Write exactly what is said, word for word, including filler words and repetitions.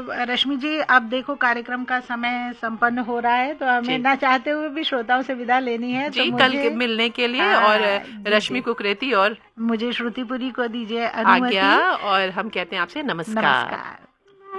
रश्मि जी, आप देखो कार्यक्रम का समय संपन्न हो रहा है, तो हमें ना चाहते हुए भी श्रोताओं से विदा लेनी है। जी, तो कल मुझे मिलने के लिए। हाँ, और रश्मि कुकरेती और मुझे श्रुतिपुरी को दीजिए अनुमति। आज्ञा, और हम कहते हैं आपसे नमस्कार। नमस्कार।